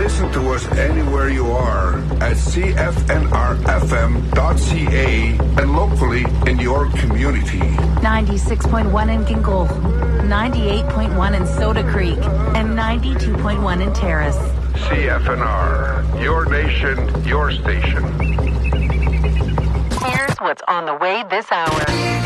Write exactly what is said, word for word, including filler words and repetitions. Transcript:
listen to us anywhere you are at C F N R F M dot C A and locally in your community. ninety-six point one in Gingol, ninety-eight point one in Soda Creek, and ninety-two point one in Terrace. C F N R, your nation, your station. Here's what's on the way this hour.